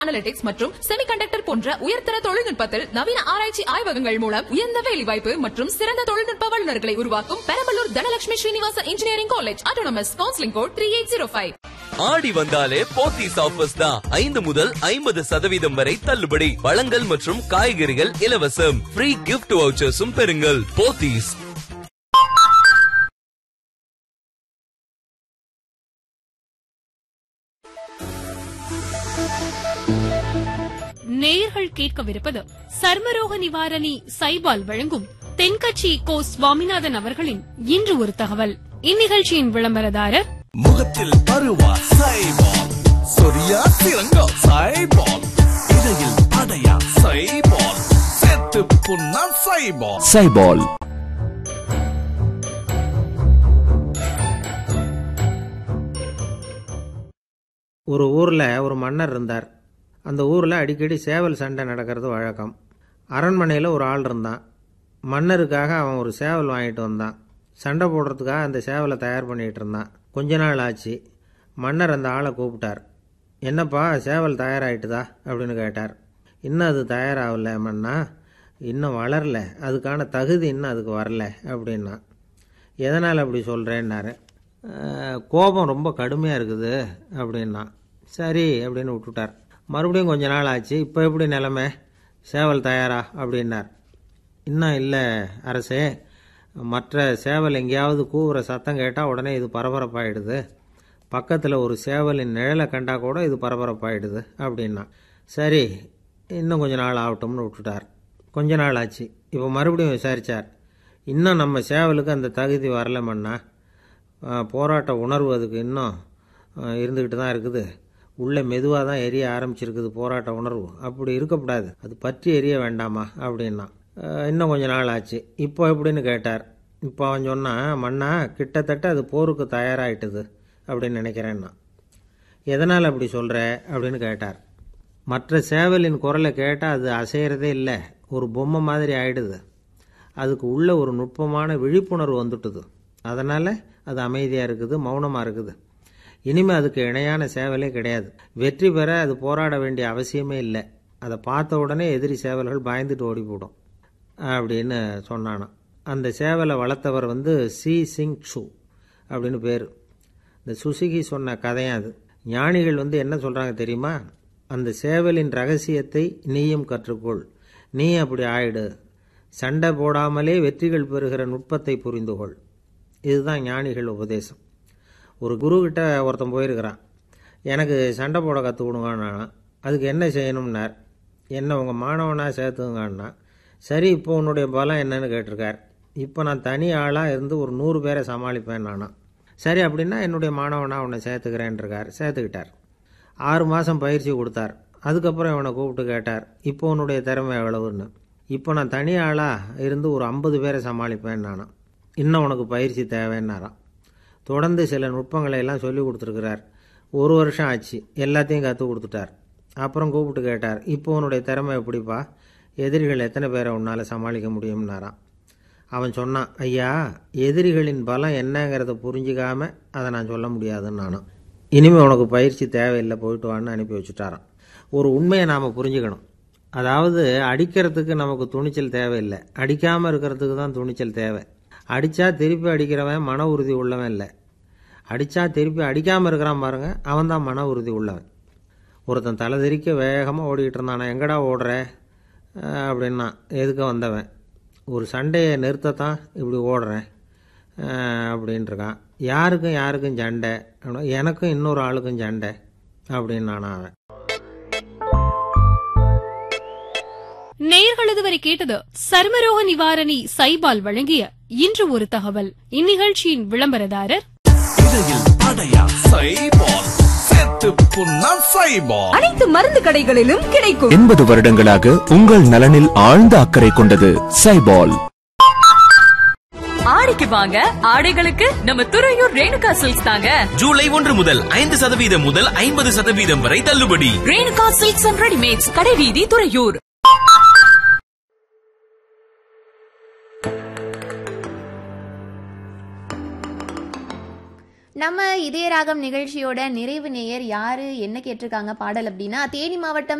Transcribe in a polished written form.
Analytics மற்றும் semiconductor போன்ற உயர்தர தொழில்நுட்பத்தில் நவீன ஆராய்ச்சி ஆய்வகங்கள் மூலம் உயர்ந்த வேலைவாய்ப்பு மற்றும் சிறந்த தொழில்நுட்ப வல்லுநர்களை உருவாக்கும் Perambalur Dhanalakshmi Srinivasan engineering college autonomous counselling code 3805. ஆடி வந்தாலே போத்தீஸ் ஆஃபர்ஸ் தான் 5 முதல் 50% வரை தள்ளுபடி. பழங்கள் மற்றும் காய்கறிகள் இலவசம். ஃப்ரீ கிஃப்ட் வவுச்சர்ஸும் பெறுங்கள். போத்தீஸ். நேயர்கள் கேட்கவிருப்பது சர்மரோக நிவாரணி சைபால் வழங்கும் தென்கட்சி கோ சுவாமிநாதன் அவர்களின் இன்று ஒரு தகவல். இந்நிகழ்ச்சியின் விளம்பரதாரர் முகத்தில் பருவா சைபால், சொரியா திரங்கா சைபால், இடையில் அடையா சைபால், செத்து புண்ணா சைபால். சைபால் ஒரு ஊரில் ஒரு மன்னர் இருந்தார். அந்த ஊரில் அடிக்கடி சேவல் சண்டை நடக்கிறது வழக்கம். அரண்மனையில் ஒரு ஆள் இருந்தான். மன்னருக்காக அவன் ஒரு சேவல் வாங்கிட்டு வந்தான். சண்டை போடுறதுக்காக அந்த சேவலை தயார் பண்ணிகிட்டு இருந்தான். கொஞ்ச நாள் ஆச்சு. மன்னர் அந்த ஆளை கூப்பிட்டார். என்னப்பா சேவல் தயாராகிட்டுதா அப்படின்னு கேட்டார். இன்னும் அது தயாராகல மன்னா, இன்னும் வளரல, அதுக்கான தகுதி இன்னும் அதுக்கு வரல அப்படின்னா. எதனால் அப்படி சொல்கிறேன்னாரு. கோபம் ரொம்ப கடுமையாக இருக்குது அப்படின்னா. சரி அப்படின்னு விட்டுட்டார். மறுபடியும் கொஞ்ச நாள் ஆச்சு. இப்போ எப்படி நிலைமை, சேவல் தயாரா அப்படின்னார். இன்னும் இல்லை அரசே, மற்ற சேவல் எங்கேயாவது கூவுற சத்தம் கேட்டால் உடனே இது பரபரப்பாயிடுது. பக்கத்தில் ஒரு சேவலின் நிழலை கண்டா கூட இது பரபரப்பாயிடுது அப்படின்னா. சரி இன்னும் கொஞ்ச நாள் ஆகட்டும்னு விட்டுட்டார். கொஞ்ச நாள் ஆச்சு. இப்போ மறுபடியும் விசாரித்தார். இன்னும் நம்ம சேவலுக்கு அந்த தகுதி வரலமன்னா, போராட்ட உணர்வு அதுக்கு இன்னும் இருந்துக்கிட்டு தான் இருக்குது. உள்ளே மெதுவாக தான் எரிய ஆரம்பிச்சிருக்குது போராட்ட உணர்வு. அப்படி இருக்கக்கூடாது, அது பற்றி எரிய வேண்டாமா அப்படின்னா. இன்னும் கொஞ்சம் நாள் ஆச்சு. இப்போ எப்படின்னு கேட்டார். இப்போ அவன் சொன்னான், மன்னா கிட்டத்தட்ட அது போருக்கு தயாராகிட்டுது அப்படின்னு நினைக்கிறேன்னா. எதனால் அப்படி சொல்கிற அப்படின்னு கேட்டார். மற்ற சேவலின் குரலை கேட்டால் அது அசைகிறதே இல்லை, ஒரு பொம்மை மாதிரி ஆகிடுது. அதுக்கு உள்ள ஒரு நுட்பமான விழிப்புணர்வு வந்துட்டுது. அதனால் அது அமைதியாக இருக்குது, மௌனமாக இருக்குது. இனிமேல் அதுக்கு இணையான சேவலே கிடையாது. வெற்றி பெற அது போராட வேண்டிய அவசியமே இல்லை. அதை பார்த்த உடனே எதிரி சேவல்கள் பயந்துட்டு ஓடி போடும் அப்படின்னு சொன்னானான். அந்த சேவலை வளர்த்தவர் சி சிங் சு அப்படின்னு பேர். இந்த சுசுகி சொன்ன கதையும் அது. ஞானிகள் என்ன சொல்கிறாங்க தெரியுமா? அந்த சேவலின் ரகசியத்தை நீயும் கற்றுக்கொள், நீ அப்படி ஆயிடு, சண்டை போடாமலே வெற்றிகள் பெறுகிற நுட்பத்தை புரிந்துகொள். இதுதான் ஞானிகள் உபதேசம். ஒரு குருக்கிட்ட ஒருத்தன் போயிருக்கிறான். எனக்கு சண்டை போட கற்றுக் கொடுங்கண்ணா. அதுக்கு என்ன செய்யணும்னார். என்ன உங்கள் மாணவனாக சேர்த்துங்கண்ணா. சரி இப்போ உன்னுடைய பலம் என்னன்னு கேட்டிருக்கார். இப்போ நான் தனி ஆளாக இருந்து ஒரு 100 பேரை சமாளிப்பேன் நானா. சரி அப்படின்னா என்னுடைய மாணவனாக உன்னை சேர்த்துக்கிறேன்ருக்கார். சேர்த்துக்கிட்டார். 6 மாதம் பயிற்சி கொடுத்தார். அதுக்கப்புறம் இவனை கூப்பிட்டு கேட்டார், இப்போ உன்னுடைய திறமை எவ்வளவுன்னு. இப்போ நான் தனி ஆளாக இருந்து ஒரு 50 பேரை சமாளிப்பேன் நானா. இன்னும் உனக்கு பயிற்சி தேவைன்னாராம். தொடர்ந்து சில நுட்பங்களை எல்லாம் சொல்லி கொடுத்துருக்கிறார். 1 வருஷம் ஆச்சு. எல்லாத்தையும் கற்றுக் கொடுத்துட்டார். அப்புறம் கூப்பிட்டு கேட்டார், இப்போ உன்னுடைய திறமை எப்படிப்பா, எதிரிகள் எத்தனை பேரை உன்னால் சமாளிக்க முடியும்னாராம். அவன் சொன்னான், ஐயா எதிரிகளின் பலம் என்னங்கிறத புரிஞ்சிக்காம அதை நான் சொல்ல முடியாதுன்னு நானும். இனிமேல் உனக்கு பயிற்சி தேவையில்லை, போயிட்டு வான்னு அனுப்பி வச்சுட்டாரான். ஒரு உண்மையை நாம் புரிஞ்சுக்கணும். அதாவது அடிக்கிறதுக்கு நமக்கு துணிச்சல் தேவையில்லை, அடிக்காமல் இருக்கிறதுக்கு தான் துணிச்சல் தேவை. அடித்தா திருப்பி அடிக்கிறவன் மன உறுதி உள்ளவன் இல்லை, அடித்தா திருப்பி அடிக்காமல் இருக்கிறான் பாருங்க, அவன் தான் மன உறுதி உள்ளவன். ஒருத்தன் தலை தெறிக்க வேகமாக ஓடிக்கிட்டு இருந்தான். எங்கடா ஓடுற அப்படின்னா, எதுக்க வந்தவன். ஒரு சண்டையை நிறுத்தத்தான் இப்படி ஓடுறேன் அப்படின்ட்டுருக்கான். யாருக்கும் சண்டை, எனக்கும் இன்னொரு ஆளுக்கும் சண்டை அப்படின்னு அவன். நேயர்கள் இதுவரை கேட்டது சர்மரோக நிவாரணி சைபால் வழங்கிய இன்று ஒரு தகவல். இந்நிகழ்ச்சியின் விளம்பரதாரர் அனைத்து மருந்து கடைகளிலும் கிடைக்கும். 80 வருடங்களாக உங்கள் நலனில் ஆழ்ந்த அக்கறை கொண்டது சைபால். ஆடிக்கு வாங்க, ஆடைகளுக்கு நம்ம துறையூர் ரேணுகா சில்க்ஸ் தாங்க. ஜூலை 1 முதல் 5% முதல் 50% வரை தள்ளுபடி. ரேணுகா சில்க்ஸ் அண்ட் ரெடிமேட்ஸ், கடைவீதி, துறையூர். நம்ம இதய ராகம் நிகழ்ச்சியோட நிறைவு நேயர் யாரு என்ன கேட்டிருக்காங்க பாடல் அப்படின்னா, தேனி மாவட்டம்